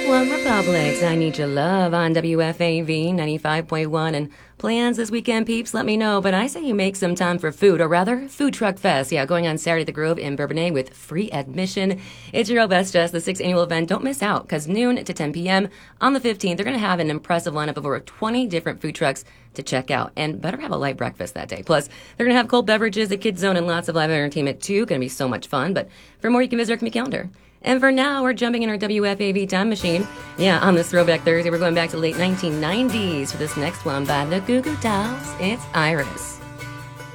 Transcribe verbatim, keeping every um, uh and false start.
One Republics, I Need Your Love on W F A V ninety-five point one. And plans this weekend, peeps, let me know. But I say you make some time for food, or rather, Food Truck Fest. Yeah, going on Saturday at the Grove in Bourbonnais with free admission. It's your best Jess, the sixth annual event. Don't miss out, because noon to ten p.m. on the fifteenth, they're going to have an impressive lineup of over twenty different food trucks to check out. And better have a light breakfast that day. Plus, they're going to have cold beverages, a kids zone, and lots of live entertainment, too. Going to be so much fun. But for more, you can visit our community calendar. And for now, we're jumping in our W F A V time machine. Yeah, on this Throwback Thursday, we're going back to the late nineteen nineties for this next one by the Goo Goo Dolls. It's Iris.